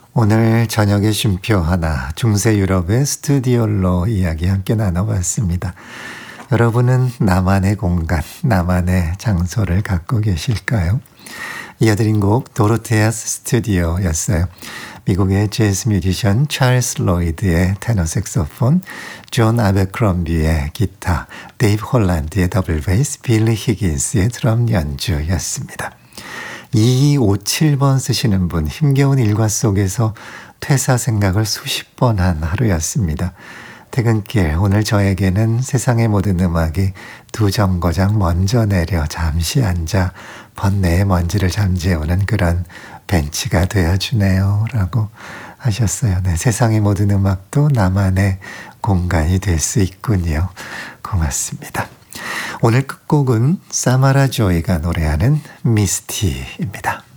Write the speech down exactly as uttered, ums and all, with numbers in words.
오늘 저녁에 쉼표 하나 중세 유럽의 스튜디오로 이야기 함께 나눠봤습니다. 여러분은 나만의 공간, 나만의 장소를 갖고 계실까요? 이어드린 곡 도로테아스 스튜디오였어요. 미국의 재즈 뮤지션 찰스 로이드의 테너 색소폰, 존 아베크롬비의 기타, 데이브 홀란드의 더블 베이스, 빌리 히긴스의 드럼 연주였습니다. 이이오칠 번 쓰시는 분, 힘겨운 일과 속에서 퇴사 생각을 수십 번 한 하루였습니다. 퇴근길, 오늘 저에게는 세상의 모든 음악이 두 정거장 먼저 내려 잠시 앉아 번뇌의 먼지를 잠재우는 그런 벤치가 되어주네요 라고 하셨어요. 네, 세상의 모든 음악도 나만의 공간이 될 수 있군요. 고맙습니다. 오늘 끝곡은 사마라 조이가 노래하는 미스티입니다.